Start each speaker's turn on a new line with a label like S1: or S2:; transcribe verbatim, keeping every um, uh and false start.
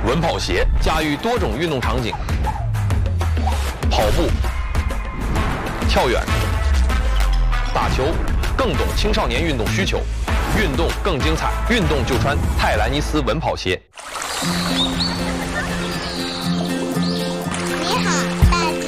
S1: 稳跑鞋驾驭多种运动场景，跑步、跳远、打球，更懂青少年运动需求，运动更精彩，运动就穿泰兰尼斯稳跑鞋。